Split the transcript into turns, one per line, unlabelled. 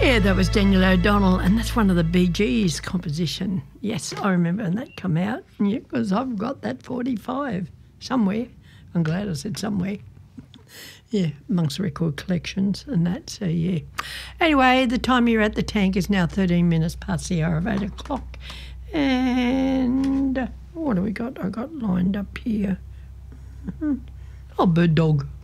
Yeah, that was Daniel O'Donnell, and that's one of the Bee Gees composition. Yes, I remember when that come out, yeah, because I've got that 45 somewhere. I'm glad I said somewhere. Yeah, amongst record collections and that, so yeah. Anyway, the time you're at the tank is now 13 minutes past the hour of 8 o'clock. And what do we got? I got lined up here. Oh, Bird Dog.